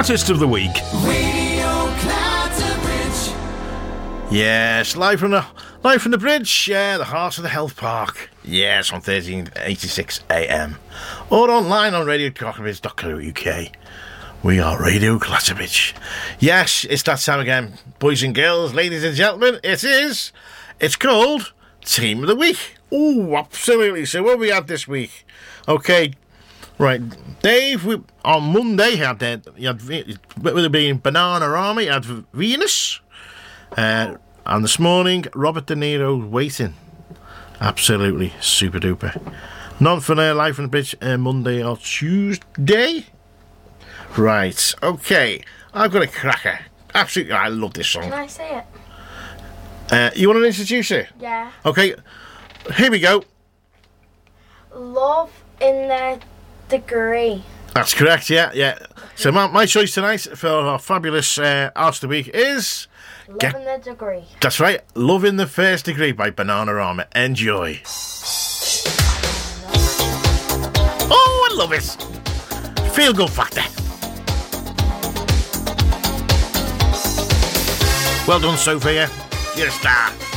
Artist of the Week. Radio Clatterbridge. Yes, live from the bridge, the heart of the health park. Yes, on 1386 AM. Or online on radioclatterbridge.co.uk. We are Radio Clatterbridge. Yes, it's that time again. Boys and girls, ladies and gentlemen, it's called Team of the Week. Oh, absolutely. So what we had this week? Okay, right. Dave, on Monday, you had with it being Banana Army, you had Venus. And this morning, Robert De Niro, Waiting. Absolutely super duper. None for Live from the Bridge Monday or Tuesday. Right, okay. I've got a cracker. Absolutely, I love this song. Can I say it? You want to introduce it? Yeah. Okay, here we go. Love in the Degree. That's correct, yeah. So my choice tonight for our fabulous Artist of the Week is... Love in the Degree. That's right, Love in the First Degree by Banana Armour. Enjoy. Oh, I love it. Feel good factor. Well done, Sophia. You're a star.